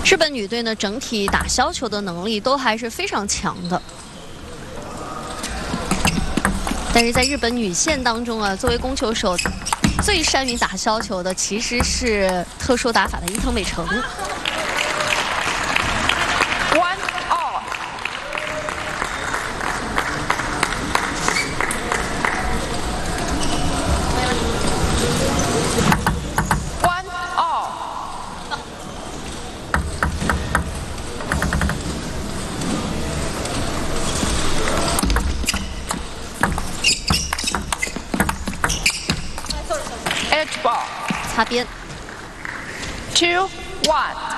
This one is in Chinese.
日本女队呢，整体打削球的能力都还是非常强的。但是在日本女线当中啊，作为攻球手，最善于打削球的其实是特殊打法的伊藤美诚。 1 all。1 all。Edge ball。 擦边。 2 1。